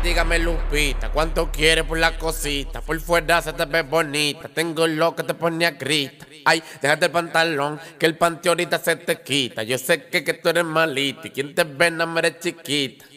dígame Lupita, ¿cuánto quieres por la cosita? Por fuera se te ve bonita, tengo lo que te pone a grita. Ay, déjate el pantalón, que el panty ahorita se te quita. Yo sé que tú eres malita y quien te ve no me eres chiquita.